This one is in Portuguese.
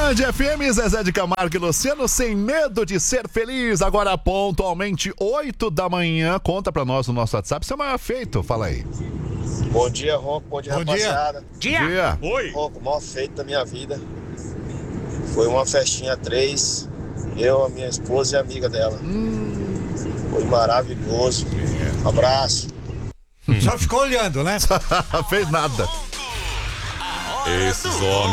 Band FM, Zezé de Camargo e Luciano, sem medo de ser feliz. Agora pontualmente 8 da manhã. Conta pra nós no nosso WhatsApp, seu maior feito, fala aí. Bom dia, Ronco, bom dia, rapaziada. Dia. Oi. Ronco, o maior feito da minha vida foi uma festinha 3, eu, a minha esposa e a amiga dela. Foi maravilhoso. Abraço. Só ficou olhando, né? Fez nada. Esses homens.